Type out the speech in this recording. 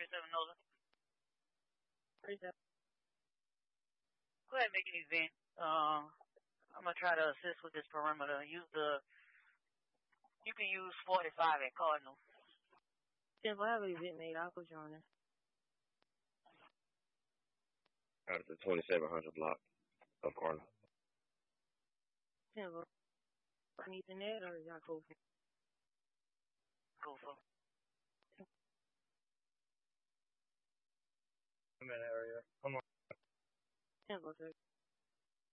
37 Nola. 37. Go ahead and make an event. I'm going to try to assist with this perimeter. You can use 45 at Cardinal. If I have an event made, I'll put you on there. Out of the 2700 block of Cardinal. Timber. Anything there, or is that cool? Cool for. I'm in the area. Come on. Timber, sir.